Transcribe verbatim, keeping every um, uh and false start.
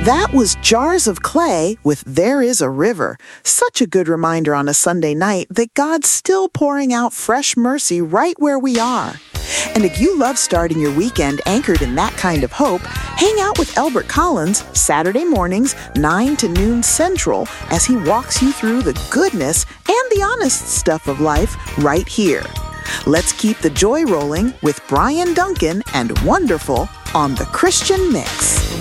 That was Jars of Clay with There Is a River. Such a good reminder on a Sunday night that God's still pouring out fresh mercy right where we are. And if you love starting your weekend anchored in that kind of hope, hang out with Elbert Collins Saturday mornings, nine to noon Central, as he walks you through the goodness and the honest stuff of life right here. Let's keep the joy rolling with Brian Duncan and Wonderful on The Christian Mix.